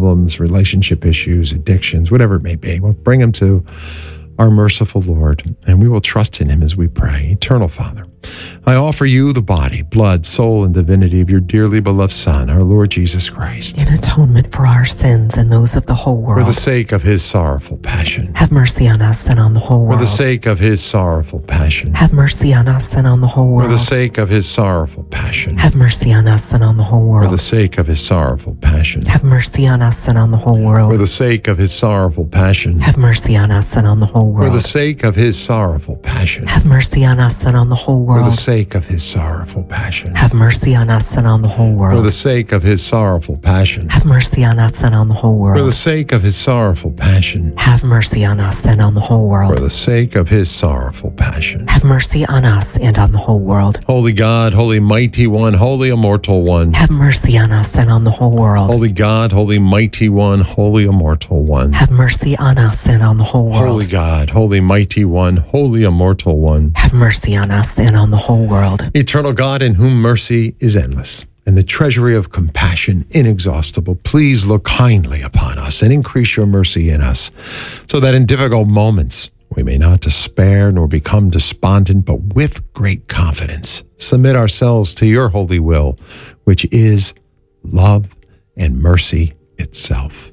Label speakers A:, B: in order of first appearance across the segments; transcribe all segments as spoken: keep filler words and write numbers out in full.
A: problems, relationship issues, addictions, whatever it may be. We'll bring them to our merciful Lord, and we will trust in him as we pray. Eternal Father, I offer you the body, blood, soul, and divinity of your dearly beloved Son, our Lord Jesus Christ,
B: in atonement for our sins and those of the whole world.
A: For the sake of his sorrowful passion.
B: Have mercy on us and on the whole world.
A: For the sake of his sorrowful passion.
B: Have mercy on us and on the whole world.
A: For the sake of his sorrowful passion.
B: Have mercy on us and on the whole world.
A: For the sake of his sorrowful passion.
B: Have mercy on us and on the whole world.
A: For the sake of his sorrowful passion.
B: Have mercy on us and on the whole world.
A: For the sake of his sorrowful passion.
B: Have mercy on us and on the whole world.
A: For the sake of his sorrowful passion.
B: Have mercy on us and on the whole world.
A: For the sake of his sorrowful passion.
B: Have mercy on us and on the whole world.
A: For the sake of his sorrowful passion.
B: Have mercy on us and on the whole world.
A: For the sake of his sorrowful passion.
B: Have mercy on us and on the whole world.
A: Holy God, holy mighty one, holy immortal one.
B: Have mercy on us and on the whole world.
A: Holy God, holy mighty one, holy immortal one.
B: Have mercy on us and on the whole world.
A: Holy God, holy mighty one, holy immortal one.
B: Have mercy on us and on the whole world.
A: Eternal God, in whom mercy is endless, and the treasury of compassion inexhaustible, please look kindly upon us and increase your mercy in us, so that in difficult moments we may not despair nor become despondent, but with great confidence submit ourselves to your holy will, which is love and mercy itself.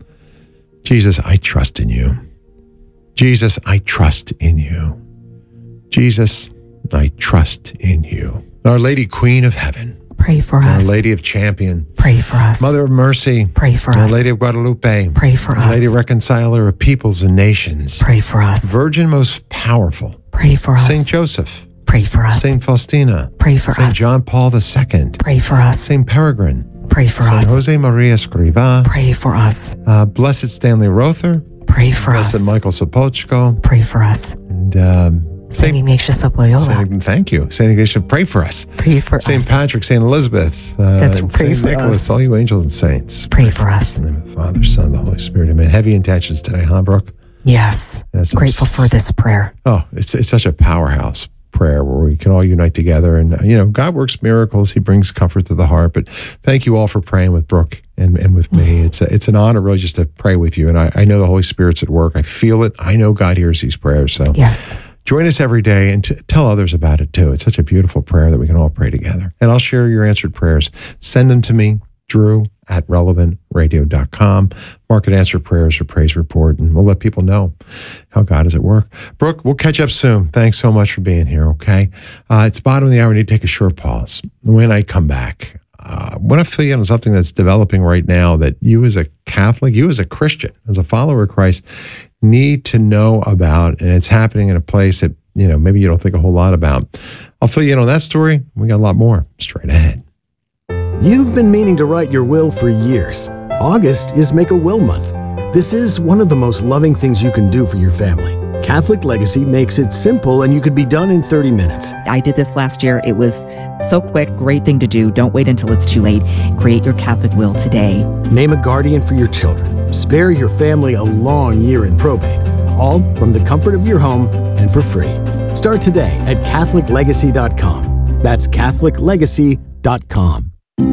A: Jesus, I trust in you. Jesus, I trust in you. Jesus, I trust in you. Our Lady Queen of Heaven,
B: pray for
A: Our
B: us.
A: Lady of Champion,
B: Pray for us.
A: Mother of Mercy,
B: Pray for
A: Our
B: us.
A: Lady of Guadalupe,
B: Pray for
A: Our
B: us.
A: Lady Reconciler of peoples and nations,
B: Pray for us.
A: Virgin most powerful,
B: Pray for us.
A: Saint Joseph,
B: Pray for us.
A: Saint Faustina,
B: Pray for
A: Saint
B: us.
A: John Paul the Second,
B: Pray for us.
A: Saint Peregrine,
B: Pray for
A: Saint
B: us.
A: Jose Maria Escrivá,
B: Pray for us.
A: uh, Blessed Stanley Rother,
B: Pray for
A: Blessed
B: us.
A: Michael Sopochko,
B: Pray for us.
A: and um,
B: Saint Ignatius of Loyola.
A: Saint, thank you. Saint Ignatius, pray for us.
B: Pray for
A: Saint
B: us.
A: Patrick, Saint Elizabeth, uh,
B: That's
A: and
B: pray
A: Saint
B: for
A: Nicholas,
B: us.
A: all you angels and saints.
B: Pray for us.
A: In the name of the Father, Son, and the Holy Spirit. Amen. Heavy intentions today, huh, Brooke?
B: Yes.
A: Yes, I'm
B: Grateful
A: s-
B: for this prayer.
A: Oh, it's it's such a powerhouse prayer where we can all unite together. And, uh, you know, God works miracles. He brings comfort to the heart. But thank you all for praying with Brooke and, and with me. It's a, it's an honor really just to pray with you. And I, I know the Holy Spirit's at work. I feel it. I know God hears these prayers. So
B: Yes.
A: join us every day and t- tell others about it too. It's such a beautiful prayer that we can all pray together. And I'll share your answered prayers. Send them to me, Drew at relevant radio dot com. Mark at Answered Prayers or Praise Report, and we'll let people know how God is at work. Brooke, we'll catch up soon. Thanks so much for being here, okay? Uh, it's bottom of the hour. We need to take a short pause. When I come back, uh, I want to fill you in on something that's developing right now that you as a Catholic, you as a Christian, as a follower of Christ, need to know about, and it's happening in a place that, you know, maybe you don't think a whole lot about. I'll fill you in on that story. We got a lot more straight ahead.
C: You've been meaning to write your will for years. August is Make a Will Month. This is one of the most loving things you can do for your family. Catholic Legacy makes it simple, and you could be done in thirty minutes.
D: I did this last year. It was so quick, great thing to do. Don't wait until it's too late. Create your Catholic will today.
C: Name a guardian for your children. Spare your family a long year in probate. All from the comfort of your home and for free. Start today at Catholic Legacy dot com. That's Catholic Legacy dot com.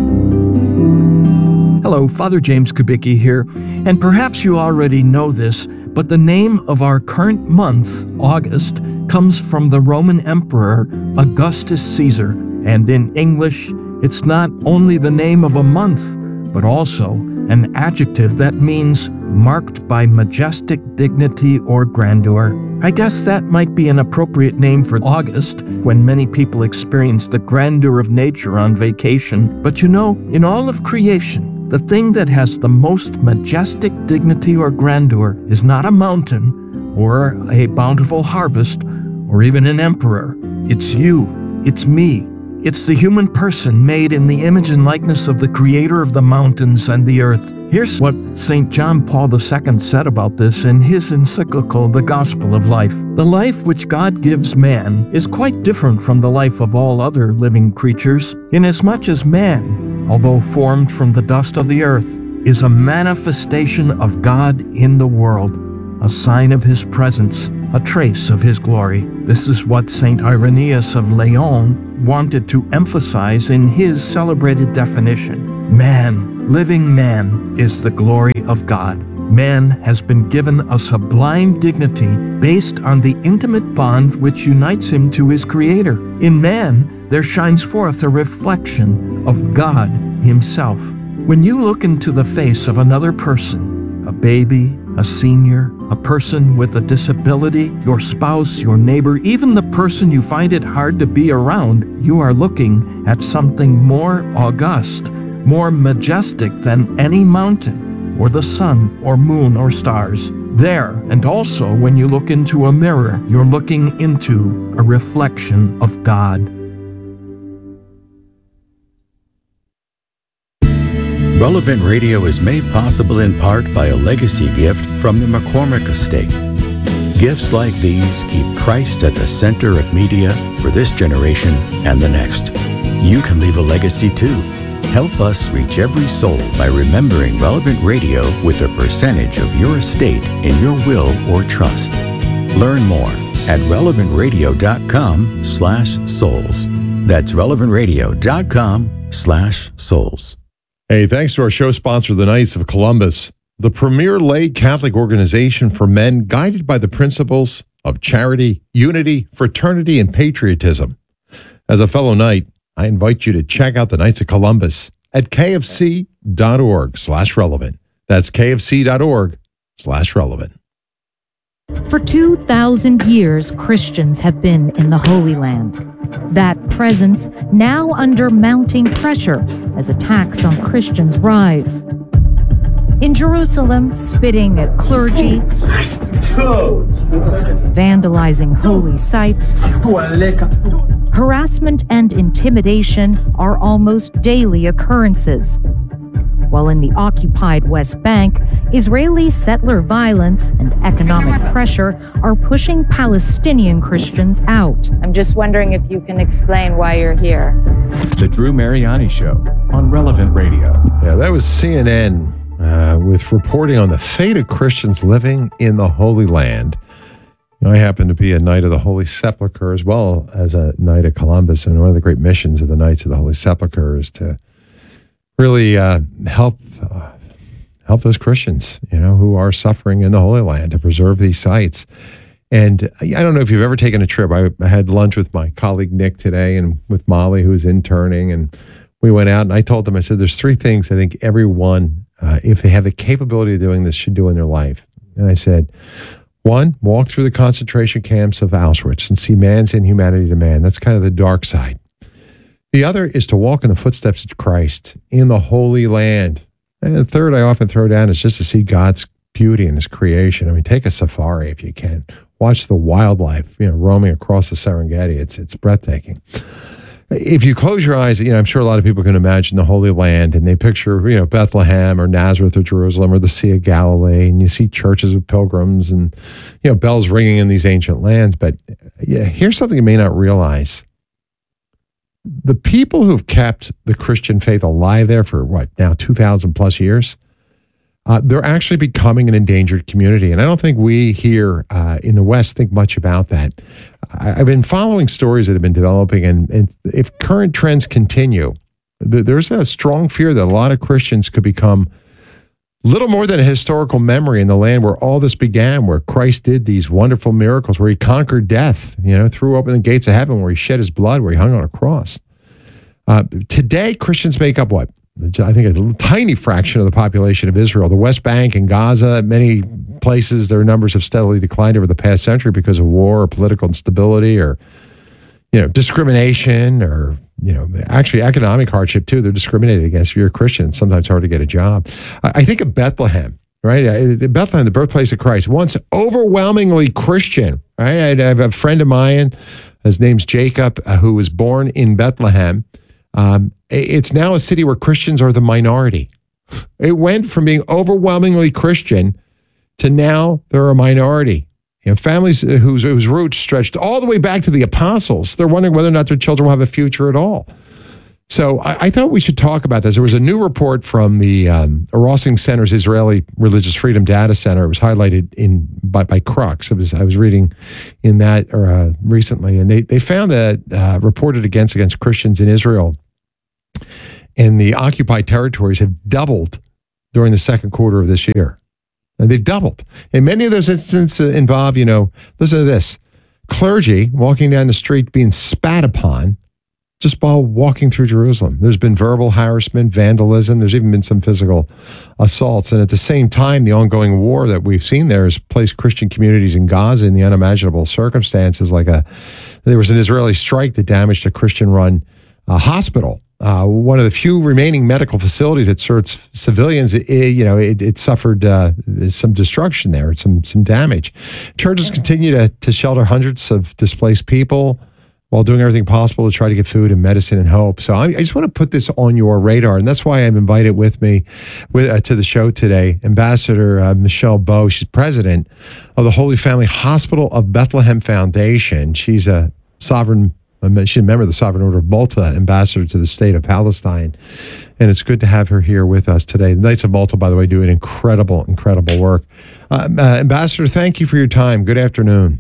E: Hello, Father James Kubicki here, and perhaps you already know this, but the name of our current month, August, comes from the Roman Emperor Augustus Caesar, and in English, it's not only the name of a month, but also an adjective that means marked by majestic dignity or grandeur. I guess that might be an appropriate name for August, when many people experience the grandeur of nature on vacation. But you know, in all of creation, the thing that has the most majestic dignity or grandeur is not a mountain, or a bountiful harvest, or even an emperor. It's you. It's me. It's the human person made in the image and likeness of the Creator of the mountains and the earth. Here's what Saint John Paul the Second said about this in his encyclical, The Gospel of Life. The life which God gives man is quite different from the life of all other living creatures, inasmuch as man, although formed from the dust of the earth, is a manifestation of God in the world, a sign of his presence, a trace of his glory. This is what Saint Irenaeus of Lyon wanted to emphasize in his celebrated definition. Man living man is the glory of God. Man has been given a sublime dignity based on the intimate bond which unites him to his Creator. In man, there shines forth a reflection of God Himself. When you look into the face of another person, a baby, a senior, a person with a disability, your spouse, your neighbor, even the person you find it hard to be around, you are looking at something more august, more majestic than any mountain, or the sun, or moon, or stars. There, and also when you look into a mirror, you're looking into a reflection of God.
F: Relevant Radio is made possible in part by a legacy gift from the McCormick Estate. Gifts like these keep Christ at the center of media for this generation and the next. You can leave a legacy too. Help us reach every soul by remembering Relevant Radio with a percentage of your estate in your will or trust. Learn more at relevantradio.com slash souls. That's relevantradio.com slash souls.
A: Hey, thanks to our show sponsor, the Knights of Columbus, the premier lay Catholic organization for men guided by the principles of charity, unity, fraternity, and patriotism. As a fellow Knight, I invite you to check out the Knights of Columbus at kfc.org slash relevant. That's kfc.org slash relevant.
G: For two thousand years, Christians have been in the Holy Land. That presence now under mounting pressure as attacks on Christians rise. In Jerusalem, spitting at clergy, vandalizing holy sites, harassment and intimidation are almost daily occurrences. While in the occupied West Bank, Israeli settler violence and economic pressure are pushing Palestinian Christians out.
H: I'm just wondering if you can explain why you're here.
I: The Drew Mariani Show on Relevant Radio.
A: Yeah, that was C N N uh, with reporting on the fate of Christians living in the Holy Land. You know, I happen to be a Knight of the Holy Sepulchre as well as a Knight of Columbus, and one of the great missions of the Knights of the Holy Sepulchre is to really uh, help uh, help those Christians, you know, who are suffering in the Holy Land, to preserve these sites. And I don't know if you've ever taken a trip. I, I had lunch with my colleague Nick today and with Molly, who's interning, and we went out and I told them, I said, there's three things I think everyone, uh, if they have the capability of doing this, should do in their life. And I said, one, walk through the concentration camps of Auschwitz and see man's inhumanity to man. That's kind of the dark side. The other is to walk in the footsteps of Christ in the Holy Land. And the third I often throw down is just to see God's beauty in His creation. I mean, take a safari if you can. Watch the wildlife, you know, roaming across the Serengeti. It's it's breathtaking. If you close your eyes, you know, I'm sure a lot of people can imagine the Holy Land, and they picture, you know, Bethlehem or Nazareth or Jerusalem or the Sea of Galilee, and you see churches of pilgrims and, you know, bells ringing in these ancient lands. But yeah, here's something you may not realize. The people who've kept the Christian faith alive there for, what, now two thousand plus years, uh, they're actually becoming an endangered community. And I don't think we here uh, in the West think much about that. I, I've been following stories that have been developing, and, and if current trends continue, th- there's a strong fear that a lot of Christians could become little more than a historical memory in the land where all this began, where Christ did these wonderful miracles, where He conquered death, you know, threw open the gates of heaven, where He shed His blood, where He hung on a cross. Uh, today, Christians make up what? I think a tiny fraction of the population of Israel. The West Bank and Gaza, many places, their numbers have steadily declined over the past century because of war or political instability or, you know, discrimination or, you know, actually economic hardship too. They're discriminated against. If you're a Christian, it's sometimes hard to get a job. I think of Bethlehem, right? Bethlehem, the birthplace of Christ, once overwhelmingly Christian, right? I have a friend of mine, his name's Jacob, uh, who was born in Bethlehem. Um, it's now a city where Christians are the minority. It went from being overwhelmingly Christian to now they're a minority. You know, families whose, whose roots stretched all the way back to the apostles. They're wondering whether or not their children will have a future at all. So I, I thought we should talk about this. There was a new report from the um, Rossing Center's Israeli Religious Freedom Data Center. It was highlighted in by, by Crux. It was, I was reading in that or, uh, recently, and they, they found that uh, reported against against Christians in Israel in the occupied territories have doubled during the second quarter of this year. And they've doubled. And many of those instances involve, you know, listen to this, clergy walking down the street being spat upon just while walking through Jerusalem. There's been verbal harassment, vandalism. There's even been some physical assaults. And at the same time, the ongoing war that we've seen there has placed Christian communities in Gaza in the unimaginable circumstances. Like a, there was an Israeli strike that damaged a Christian-run uh, hospital. Uh, one of the few remaining medical facilities that serves civilians, it, it, you know, it, it suffered uh, some destruction there, some some damage. Churches continue to, to shelter hundreds of displaced people while doing everything possible to try to get food and medicine and hope. So I, I just want to put this on your radar, and that's why I've invited with me with, uh, to the show today, Ambassador uh, Michelle Bowe. She's president of the Holy Family Hospital of Bethlehem Foundation. She's a sovereign She's a member of the Sovereign Order of Malta, ambassador to the state of Palestine. And it's good to have her here with us today. The Knights of Malta, by the way, do an incredible, incredible work. Uh, uh, Ambassador, thank you for your time. Good afternoon.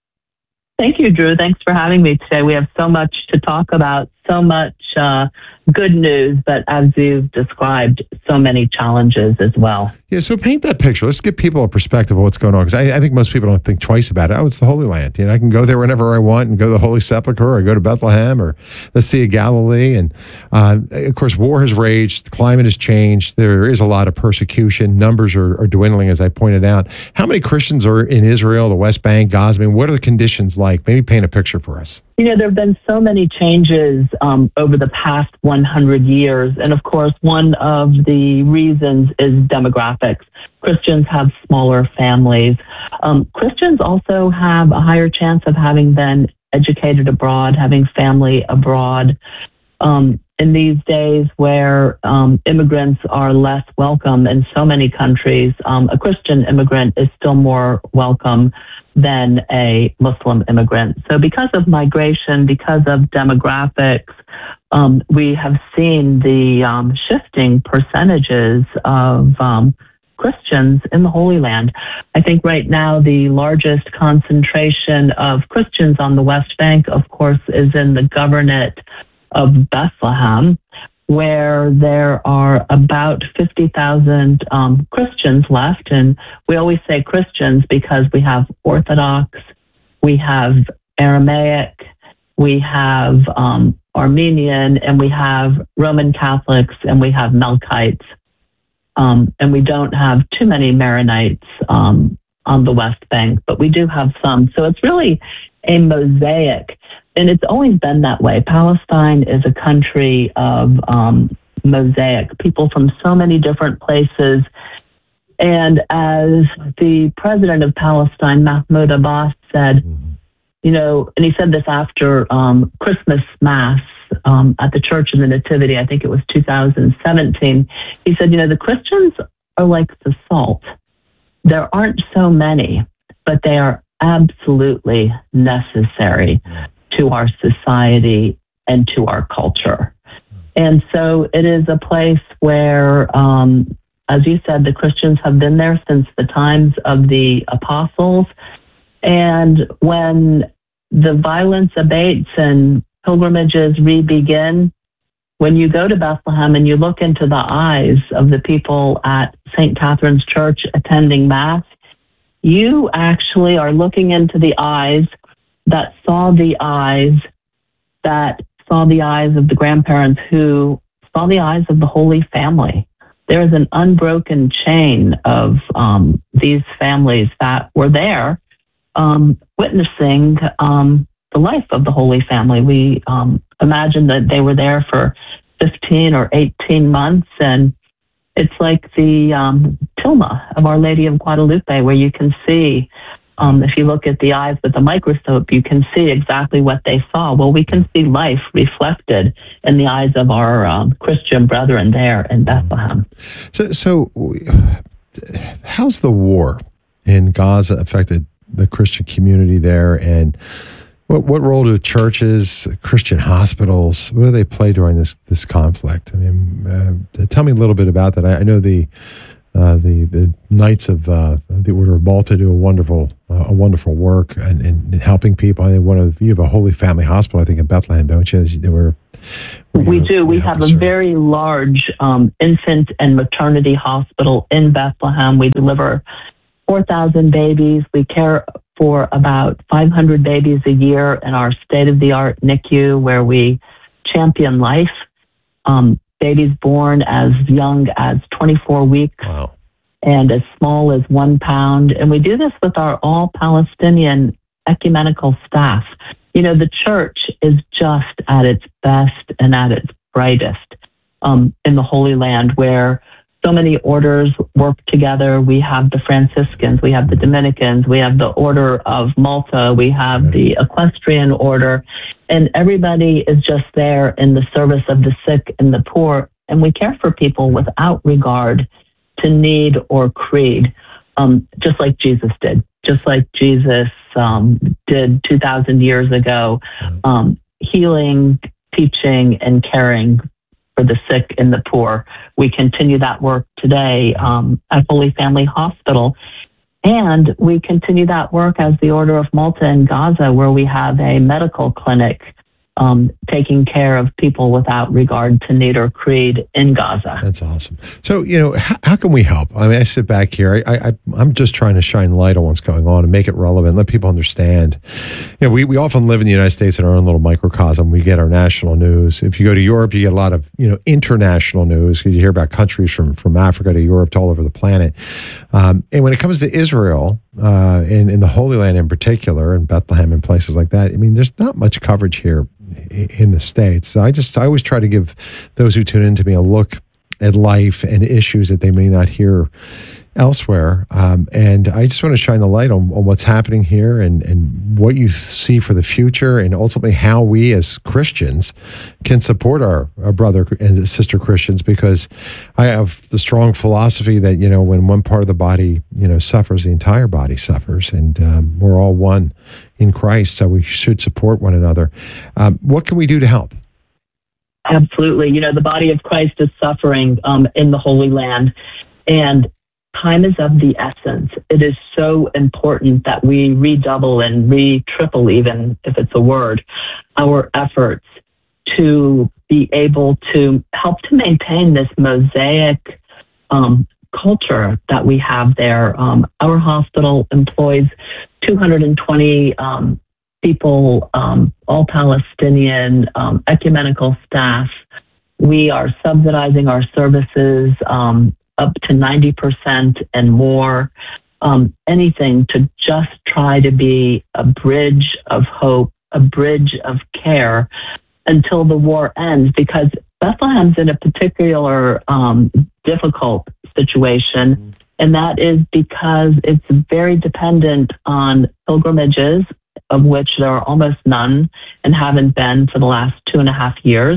J: Thank you, Drew. Thanks for having me today. We have so much to talk about, so much uh, good news, but as you've described, so many challenges as well.
A: Yeah, so paint that picture. Let's give people a perspective of what's going on, because I, I think most people don't think twice about it. Oh, it's the Holy Land. You know, I can go there whenever I want and go to the Holy Sepulchre or go to Bethlehem or the Sea of Galilee. And, uh, of course, war has raged. The climate has changed. There is a lot of persecution. Numbers are, are dwindling, as I pointed out. How many Christians are in Israel, the West Bank, Gaza? I mean, what are the conditions like? Maybe paint a picture for us.
J: You know, there have been so many changes um, over the past one hundred years. And of course, one of the reasons is demographics. Christians have smaller families. Um, Christians also have a higher chance of having been educated abroad, having family abroad. Um, in these days where um, immigrants are less welcome in so many countries, um, a Christian immigrant is still more welcome than a Muslim immigrant. So because of migration, because of demographics, um, we have seen the um, shifting percentages of um, Christians in the Holy Land. I think right now the largest concentration of Christians on the West Bank, of course, is in the governorate of Bethlehem, where there are about fifty thousand um, Christians left. And we always say Christians because we have Orthodox, we have Aramaic, we have um, Armenian, and we have Roman Catholics, and we have Melkites. Um, and we don't have too many Maronites um, on the West Bank, but we do have some. So it's really a mosaic. And it's always been that way. Palestine is a country of um, mosaic, people from so many different places. And as the president of Palestine, Mahmoud Abbas, said, you know, and he said this after um, Christmas Mass um, at the Church of the Nativity, I think it was two thousand seventeen, he said, you know, the Christians are like the salt. There aren't so many, but they are absolutely necessary to our society and to our culture. And so it is a place where, um, as you said, the Christians have been there since the times of the apostles. And when the violence abates and pilgrimages re-begin, when you go to Bethlehem and you look into the eyes of the people at Saint Catherine's Church attending Mass, you actually are looking into the eyes that saw the eyes, that saw the eyes of the grandparents who saw the eyes of the Holy Family. There is an unbroken chain of um, these families that were there um, witnessing um, the life of the Holy Family. We um, imagine that they were there for fifteen or eighteen months, and it's like the um, tilma of Our Lady of Guadalupe, where you can see, um, if you look at the eyes with a microscope, you can see exactly what they saw. Well, we can see life reflected in the eyes of our um, Christian brethren there in Bethlehem.
A: So, so how's the war in Gaza affected the Christian community there, and what what role do churches, Christian hospitals, what do they play during this this conflict? I mean, uh, tell me a little bit about that. I, I know the uh, the the Knights of uh, the Order of Malta do a wonderful uh, a wonderful work and, and helping people. I think one of you have a Holy Family Hospital, I think, in Bethlehem, don't you? They were.
J: We do. We have a very large um, infant and maternity hospital in Bethlehem. We deliver four thousand babies. We care for about five hundred babies a year in our state-of-the-art N I C U, where we champion life. Um, babies born as young as twenty-four weeks
A: wow.
J: and as small as one pound. And we do this with our all-Palestinian ecumenical staff. You know, the church is just at its best and at its brightest um, in the Holy Land, where so many orders work together. We have the Franciscans, we have the Dominicans, we have the Order of Malta, we have the Equestrian Order, and everybody is just there in the service of the sick and the poor, and we care for people without regard to need or creed, um, just like Jesus did, just like Jesus um, did two thousand years ago, um, healing, teaching, and caring for the sick and the poor. We continue that work today um, at Holy Family Hospital. And we continue that work as the Order of Malta in Gaza, where we have a medical clinic um, taking care of people without regard to need or creed in Gaza.
A: That's awesome. So, you know, how, how can we help? I mean, I sit back here. I, I, I'm just trying to shine light on what's going on and make it relevant, let people understand. You know, we, we often live in the United States in our own little microcosm. We get our national news. If you go to Europe, you get a lot of, you know, international news because you hear about countries from, from Africa to Europe to all over the planet. Um, and when it comes to Israel, uh, and in the Holy Land in particular, and Bethlehem and places like that, I mean, there's not much coverage here in the States. So I just, I always try to give those who tune in to me a look at life and issues that they may not hear elsewhere. Um, and I just want to shine the light on, on what's happening here and, and what you see for the future, and ultimately how we as Christians can support our, our brother and sister Christians, because I have the strong philosophy that, you know, when one part of the body, you know, suffers, the entire body suffers, and um, we're all one in Christ, so we should support one another. Um, what can we do to help?
J: Absolutely. You know, the body of Christ is suffering um, in the Holy Land, and time is of the essence. It is so important that we redouble and re-triple, even if it's a word, our efforts to be able to help to maintain this mosaic um, culture that we have there. Um, our hospital employs two hundred twenty um, people, um, all Palestinian, um, ecumenical staff. We are subsidizing our services um, up to ninety percent and more, um, anything to just try to be a bridge of hope, a bridge of care until the war ends, because Bethlehem's in a particular um, difficult situation, and that is because it's very dependent on pilgrimages, of which there are almost none and haven't been for the last two and a half years.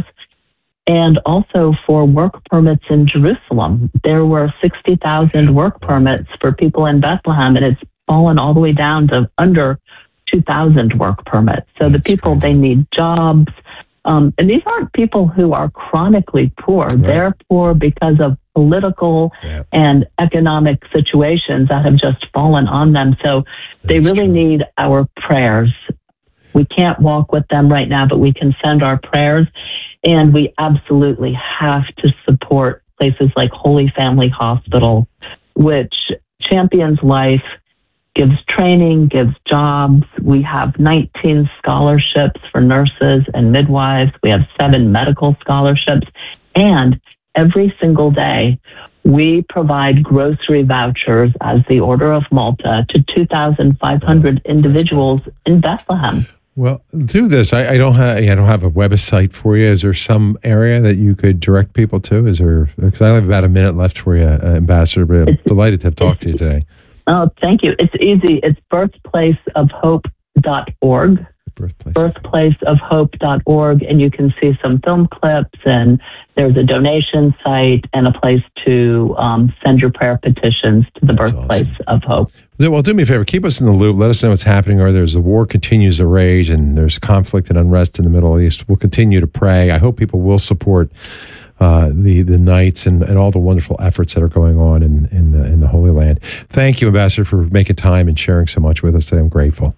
J: And also for work permits in Jerusalem. There were sixty thousand work permits for people in Bethlehem, and it's fallen all the way down to under two thousand work permits. So the people, they need jobs. Um, and these aren't people who are chronically poor. Right. They're poor because of political yeah. and economic situations that have just fallen on them. So That's they really true. need our prayers. We can't walk with them right now, but we can send our prayers. And we absolutely have to support places like Holy Family Hospital, which champions life, gives training, gives jobs. We have nineteen scholarships for nurses and midwives. We have seven medical scholarships. And every single day, we provide grocery vouchers as the Order of Malta to two thousand five hundred individuals in Bethlehem.
A: Well, do this. I, I don't have. I don't have a website for you. Is there some area that you could direct people to? Is there? Because I have about a minute left for you, uh, Ambassador. But I'm delighted to have talked to you today.
J: Oh, thank you. It's easy. It's birthplace of hope dot org.
A: Birthplace.
J: birthplace of hope dot org, and you can see some film clips, and there's a donation site and a place to um, send your prayer petitions to the That's Birthplace awesome. of Hope.
A: Well, do me a favor. Keep us in the loop. Let us know what's happening. Or there's the war continues to rage, and there's conflict and unrest in the Middle East. We'll continue to pray. I hope people will support uh, the the nights and, and all the wonderful efforts that are going on in in the, in the Holy Land. Thank you, Ambassador, for making time and sharing so much with us today. I'm grateful.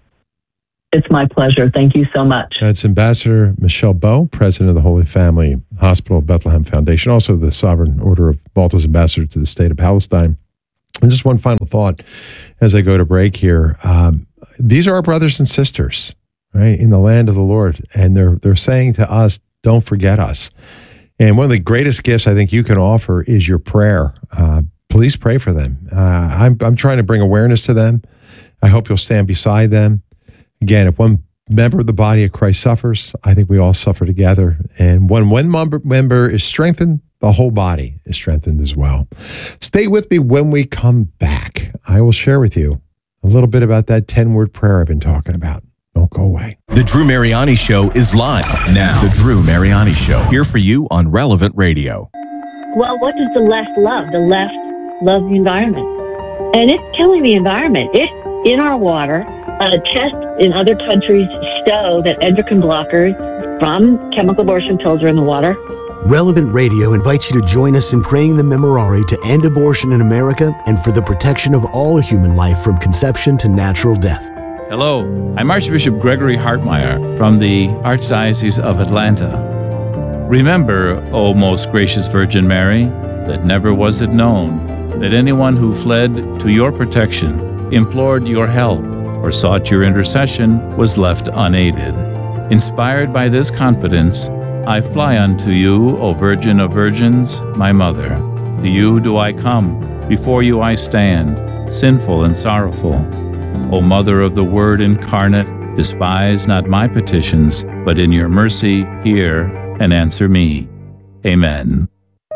J: It's my pleasure. Thank you so much.
A: That's Ambassador Michelle Bowe, President of the Holy Family Hospital of Bethlehem Foundation, also the Sovereign Order of Malta's Ambassador to the State of Palestine. And just one final thought as I go to break here. Um, these are our brothers and sisters, right, in the land of the Lord. And they're they're saying to us, don't forget us. And one of the greatest gifts I think you can offer is your prayer. Uh, please pray for them. Uh, I'm, I'm trying to bring awareness to them. I hope you'll stand beside them. Again, if one member of the body of Christ suffers, I think we all suffer together. And when one member, member is strengthened, the whole body is strengthened as well. Stay with me when we come back. I will share with you a little bit about that ten-word prayer I've been talking about. Don't go away.
I: The Drew Mariani Show is live now. The Drew Mariani Show, here for you on Relevant Radio.
K: Well, what does the left love? The left loves the environment. And it's killing the environment. It's in our water. Uh, tests in other countries show that endocrine blockers from chemical abortion pills are in the water.
C: Relevant Radio invites you to join us in praying the Memorare to end abortion in America and for the protection of all human life from conception to natural death.
L: Hello, I'm Archbishop Gregory Hartmeyer from the Archdiocese of Atlanta. Remember, O most gracious Virgin Mary, that never was it known that anyone who fled to your protection, implored your help, or sought your intercession was left unaided. Inspired by this confidence, I fly unto you, O Virgin of Virgins, my Mother. To you do I come, before you I stand, sinful and sorrowful. O Mother of the Word incarnate, despise not my petitions, but in your mercy hear and answer me. Amen.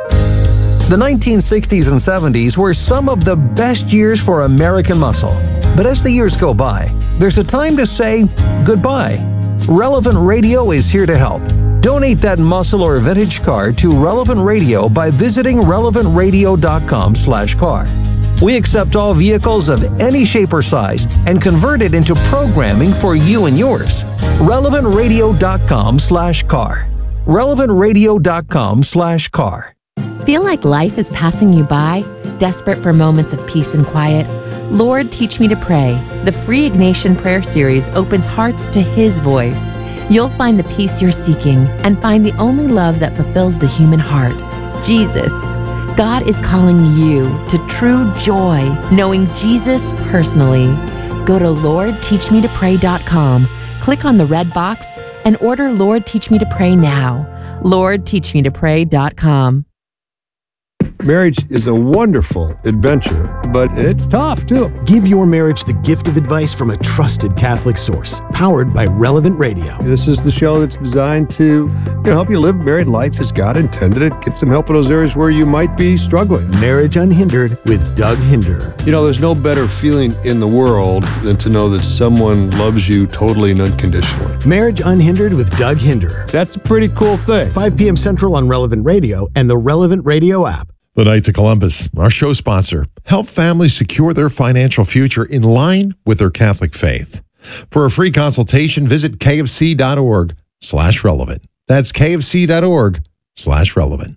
M: The nineteen sixties and seventies were some of the best years for American muscle. But as the years go by, there's a time to say goodbye. Relevant Radio is here to help. Donate that muscle or vintage car to Relevant Radio by visiting relevant radio dot com slash car. We accept all vehicles of any shape or size and convert it into programming for you and yours. relevant radio dot com slash car. relevant radio dot com slash car.
N: Feel like life is passing you by? Desperate for moments of peace and quiet? Lord, Teach Me to Pray. The free Ignatian prayer series opens hearts to His voice. You'll find the peace you're seeking and find the only love that fulfills the human heart, Jesus. God is calling you to true joy, knowing Jesus personally. Go to lord teach me to pray dot com, click on the red box, and order Lord Teach Me to Pray now. lord teach me to pray dot com.
O: Marriage is a wonderful adventure, but it's tough too.
C: Give your marriage the gift of advice from a trusted Catholic source, powered by Relevant Radio.
O: This is the show that's designed to you know, help you live married life as God intended it. Get some help in those areas where you might be struggling.
C: Marriage Unhindered with Doug Hinder.
O: You know, there's no better feeling in the world than to know that someone loves you totally and unconditionally.
C: Marriage Unhindered with Doug Hinder.
O: That's a pretty cool thing.
C: five p.m. Central on Relevant Radio and the Relevant Radio app.
A: The Knights of Columbus, our show sponsor, help families secure their financial future in line with their Catholic faith. For a free consultation, visit kfc.org slash relevant. That's kfc.org slash relevant.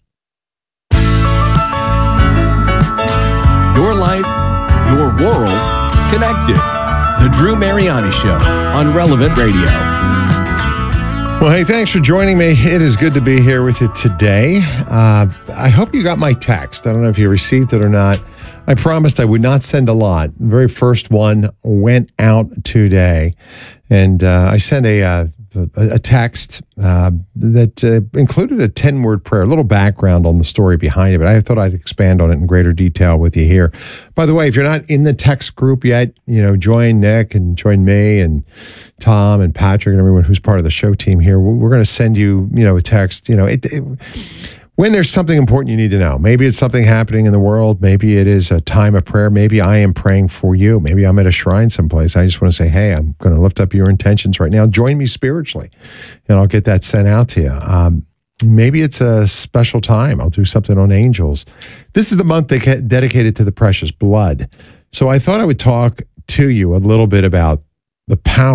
I: Your life, your world, connected. The Drew Mariani Show on Relevant Radio.
A: Well, hey, thanks for joining me. It is good to be here with you today. Uh, I hope you got my text. I don't know if you received it or not. I promised I would not send a lot. The very first one went out today. And uh, I sent a, uh, a text uh, that uh, included a ten-word prayer, a little background on the story behind it. But I thought I'd expand on it in greater detail with you here. By the way, if you're not in the text group yet, you know, join Nick and join me and Tom and Patrick and everyone who's part of the show team here. We're going to send you, you know, a text. You know, it, it, when there's something important you need to know. Maybe it's something happening in the world. Maybe it is a time of prayer. Maybe I am praying for you. Maybe I'm at a shrine someplace. I just want to say, hey, I'm going to lift up your intentions right now. Join me spiritually, and I'll get that sent out to you. Um, maybe it's a special time. I'll do something on angels. This is the month dedicated to the precious blood. So I thought I would talk to you a little bit about the power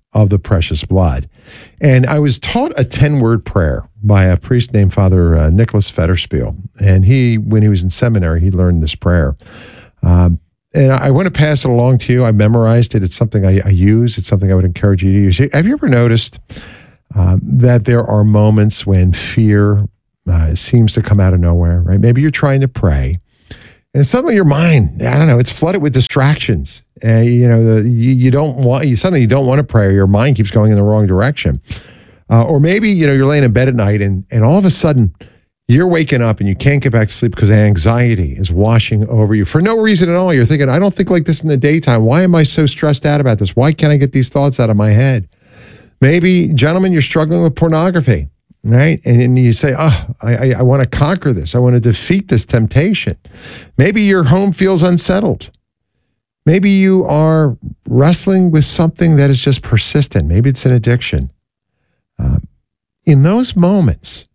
A: of the precious blood. And I was taught a ten-word prayer by a priest named Father uh, Nicholas Federspiel. And he, when he was in seminary, he learned this prayer. Um, and I want to pass it along to you. I memorized it. It's something I, I use. It's something I would encourage you to use. Have you ever noticed um, that there are moments when fear uh, seems to come out of nowhere, right? Maybe you're trying to pray, and suddenly your mind, I don't know, it's flooded with distractions. Uh, you know, the, you, you don't want, you suddenly you don't want to pray. Your mind keeps going in the wrong direction. Uh, or maybe, you know, you're laying in bed at night and, and all of a sudden you're waking up and you can't get back to sleep because anxiety is washing over you for no reason at all. You're thinking, I don't think like this in the daytime. Why am I so stressed out about this? Why can't I get these thoughts out of my head? Maybe, gentlemen, you're struggling with pornography, right? And, and you say, oh, I, I, I want to conquer this. I want to defeat this temptation. Maybe your home feels unsettled. Maybe you are wrestling with something that is just persistent. Maybe it's an addiction. Um, in those moments,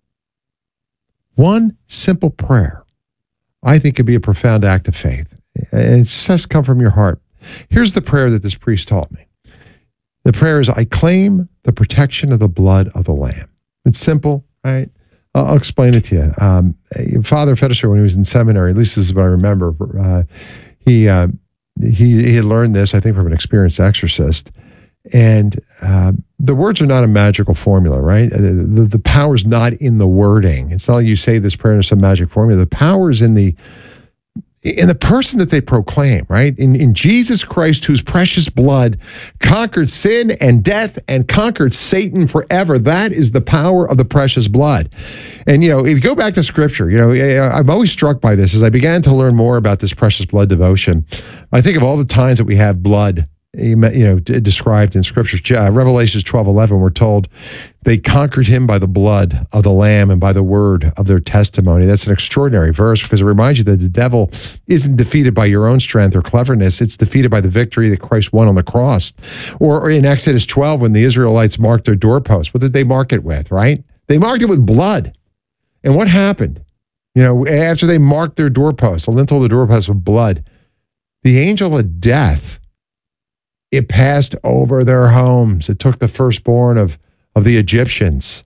A: one simple prayer, I think, could be a profound act of faith. And it just has to come from your heart. Here's the prayer that this priest taught me. The prayer is, I claim the protection of the blood of the Lamb. It's simple, right? I'll, I'll explain it to you. Um, Father Federer, when he was in seminary, at least this is what I remember, uh, he... Uh, He, he had learned this, I think, from an experienced exorcist. And uh, the words are not a magical formula, right? The, the, the power's not in the wording. It's not like you say this prayer in some magic formula. The power is in the in the person that they proclaim, right? In, in Jesus Christ, whose precious blood conquered sin and death and conquered Satan forever. That is the power of the precious blood. And, you know, if you go back to Scripture, you know, I'm always struck by this. As I began to learn more about this precious blood devotion, I think of all the times that we have blood, you know, described in Scripture. Uh, Revelations twelve eleven, we're told they conquered him by the blood of the Lamb and by the word of their testimony. That's an extraordinary verse because it reminds you that the devil isn't defeated by your own strength or cleverness. It's defeated by the victory that Christ won on the cross. Or, or in Exodus twelve, when the Israelites marked their doorposts, what did they mark it with, right? They marked it with blood. And what happened? You know, after they marked their doorposts, the lintel of the doorposts with blood, the angel of death, it passed over their homes. It took the firstborn of, of the Egyptians.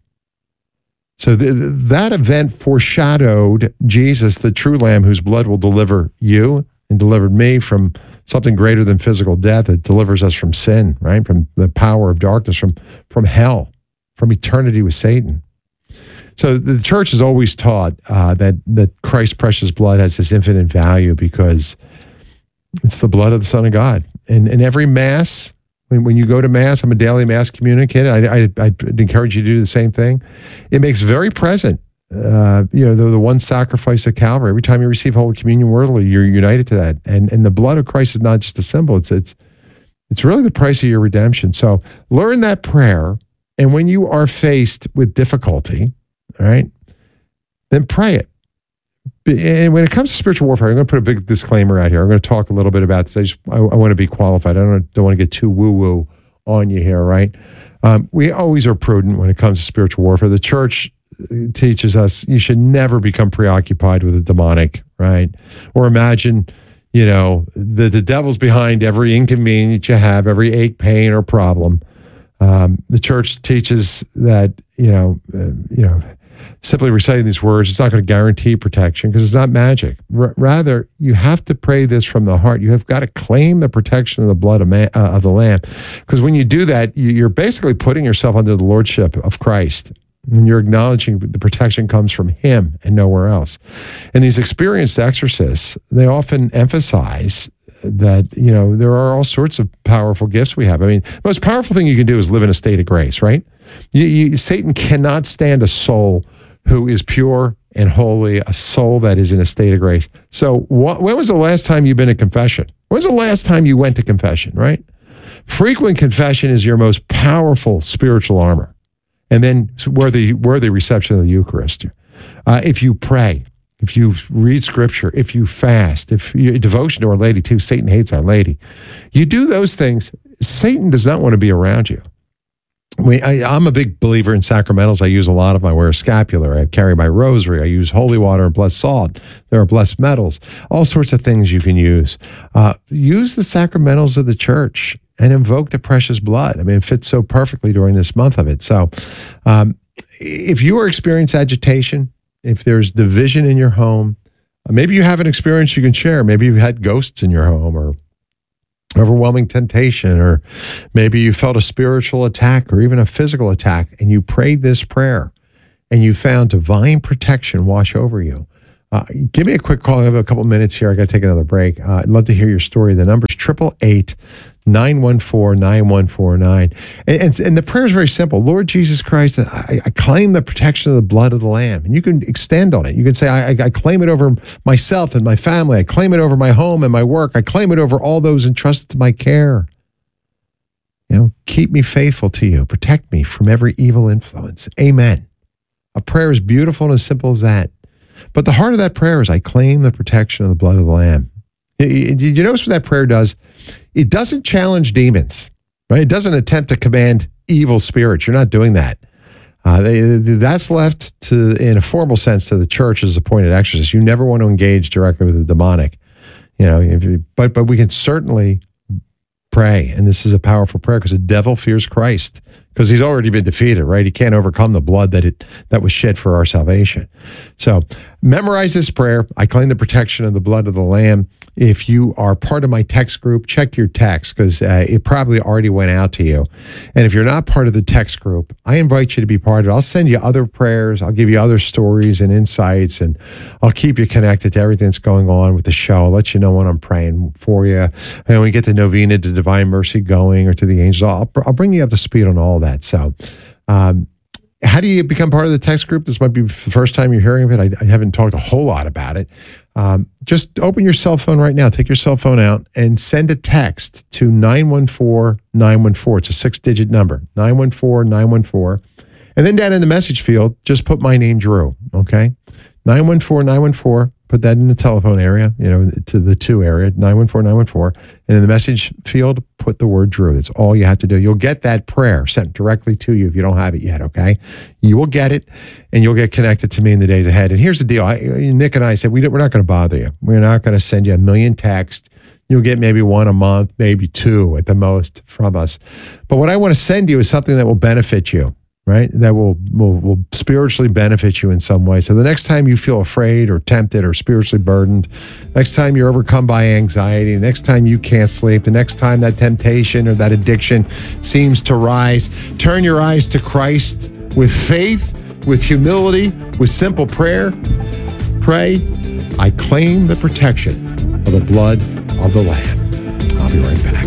A: So th- that event foreshadowed Jesus, the true Lamb, whose blood will deliver you and delivered me from something greater than physical death. It delivers us from sin, right? From the power of darkness, from, from hell, from eternity with Satan. So the church has always taught uh, that, that Christ's precious blood has this infinite value because it's the blood of the Son of God. And in every Mass, when, when you go to Mass, I'm a daily Mass communicant. I, I, I'd encourage you to do the same thing. It makes very present, uh, you know, the, the one sacrifice at Calvary. Every time you receive Holy Communion worthily, you're united to that. And and the blood of Christ is not just a symbol. It's it's it's really the price of your redemption. So learn that prayer. And when you are faced with difficulty, all right, then pray it. And when it comes to spiritual warfare, I'm going to put a big disclaimer out here. I'm going to talk a little bit about this. I just I, I want to be qualified. I don't, don't want to get too woo-woo on you here, right? Um, we always are prudent when it comes to spiritual warfare. The church teaches us you should never become preoccupied with the demonic, right? Or imagine, you know, the, the devil's behind every inconvenience you have, every ache, pain, or problem. Um, the church teaches that, you know, uh, you know, simply reciting these words, it's not going to guarantee protection because it's not magic. R- rather, you have to pray this from the heart. You have got to claim the protection of the blood of, man, uh, of the Lamb. Because when you do that, you, you're basically putting yourself under the lordship of Christ. And you're acknowledging the protection comes from him and nowhere else. And these experienced exorcists, they often emphasize that, you know, there are all sorts of powerful gifts we have. I mean, the most powerful thing you can do is live in a state of grace, right? You, you, Satan cannot stand a soul who is pure and holy, a soul that is in a state of grace. So wh- when was the last time you've been to confession? When was the last time you went to confession, right? Frequent confession is your most powerful spiritual armor. And then worthy, worthy reception of the Eucharist. Uh, if you pray, if you read Scripture, if you fast, if you devotion to Our Lady too, Satan hates Our Lady. You do those things, Satan does not want to be around you. I mean, I, I'm a big believer in sacramentals. I use a lot of them. I wear a scapular. I carry my rosary. I use holy water and blessed salt. There are blessed metals. All sorts of things you can use. Uh, use the sacramentals of the church. and invoke the precious blood. I mean, it fits so perfectly during this month of it. So um, if you are experiencing agitation, if there's division in your home, maybe you have an experience you can share. Maybe you've had ghosts in your home or overwhelming temptation, or maybe you felt a spiritual attack or even a physical attack, and you prayed this prayer and you found divine protection wash over you. Uh, give me a quick call. I have a couple minutes here. I got to take another break. Uh, I'd love to hear your story. The number is eight eight eight, nine one four, nine one four nine. And, and, and the prayer is very simple. Lord Jesus Christ, I, I claim the protection of the blood of the Lamb. And you can extend on it. You can say, I, I claim it over myself and my family. I claim it over my home and my work. I claim it over all those entrusted to my care. You know, keep me faithful to you. Protect me from every evil influence. Amen. A prayer as beautiful and as simple as that. But the heart of that prayer is, I claim the protection of the blood of the Lamb. You, you notice what that prayer does? It doesn't challenge demons, right? It doesn't attempt to command evil spirits. You're not doing that. Uh, they, that's left to, in a formal sense, to the church as appointed exorcists. You never want to engage directly with the demonic, you know. If you, but but we can certainly pray, and this is a powerful prayer because the devil fears Christ, because he's already been defeated, right? He can't overcome the blood that it that was shed for our salvation. So memorize this prayer. I claim the protection of the blood of the Lamb. If you are part of my text group, check your text, because uh, it probably already went out to you. And if you're not part of the text group, I invite you to be part of it. I'll send you other prayers. I'll give you other stories and insights, and I'll keep you connected to everything that's going on with the show. I'll let you know when I'm praying for you. And when we get the novena to Divine Mercy going, or to the angels, I'll, I'll bring you up to speed on all that. So um, how do you become part of the text group? This might be the first time you're hearing of it. I, I haven't talked a whole lot about it. Um, just open your cell phone right now. Take your cell phone out and send a text to nine one four, nine one four. It's a six-digit number, nine one four, nine one four. And then down in the message field, just put my name, Drew, okay? nine one four, nine one four. Put that in the telephone area, you know, to the two area, nine one four, nine one four. And in the message field, put the word Drew. That's all you have to do. You'll get that prayer sent directly to you if you don't have it yet, okay? You will get it, and you'll get connected to me in the days ahead. And here's the deal. I, Nick and I said, we, we're not going to bother you. We're not going to send you a million texts. You'll get maybe one a month, maybe two at the most from us. But what I want to send you is something that will benefit you, right? That will, will will spiritually benefit you in some way. So the next time you feel afraid or tempted or spiritually burdened, next time you're overcome by anxiety, next time you can't sleep, the next time that temptation or that addiction seems to rise, turn your eyes to Christ with faith, with humility, with simple prayer. Pray, I claim the protection of the blood of the Lamb. I'll be right back.